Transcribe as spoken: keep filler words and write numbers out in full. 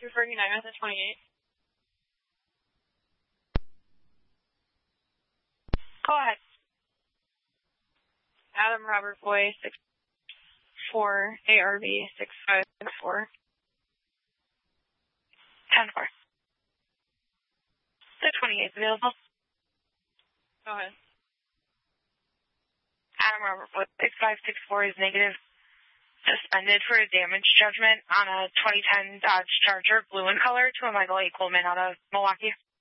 two forty-nine with a twenty-eight. Go ahead. Adam Robert Boy, six four, A R V, six five four. ten four. The twenty-eight available. Go ahead. Adam Robert Boy, six five six four is negative. Suspended for a damage judgment on a twenty ten Dodge Charger, blue in color, to a Michael A. Coleman out of Milwaukee.